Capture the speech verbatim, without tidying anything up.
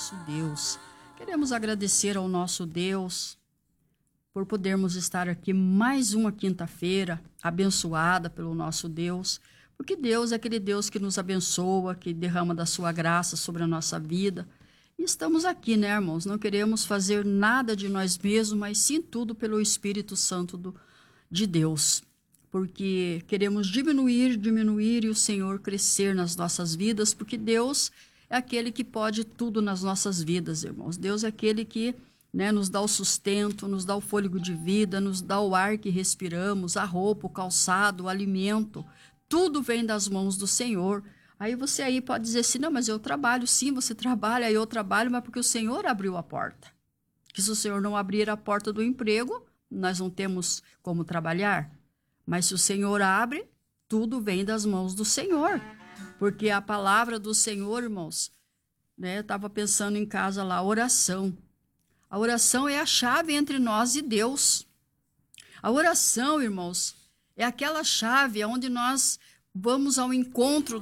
nosso Deus. Queremos agradecer ao nosso Deus por podermos estar aqui mais uma quinta-feira abençoada pelo nosso Deus, porque Deus é aquele Deus que nos abençoa, que derrama da sua graça sobre a nossa vida. E estamos aqui, né, irmãos? Não queremos fazer nada de nós mesmos, mas sim tudo pelo Espírito Santo do, de Deus. Porque queremos diminuir, diminuir e o Senhor crescer nas nossas vidas, porque Deus é aquele que pode tudo nas nossas vidas, irmãos. Deus é aquele que, né, nos dá o sustento, nos dá o fôlego de vida, nos dá o ar que respiramos, a roupa, o calçado, o alimento. Tudo vem das mãos do Senhor. Aí você aí pode dizer assim, não, mas eu trabalho. Sim, você trabalha, eu trabalho, mas porque o Senhor abriu a porta. Que se o Senhor não abrir a porta do emprego, nós não temos como trabalhar. Mas se o Senhor abre, tudo vem das mãos do Senhor. Porque a palavra do Senhor, irmãos, né, eu estava pensando em casa lá, oração. A oração é a chave entre nós e Deus. A oração, irmãos, é aquela chave onde nós vamos ao encontro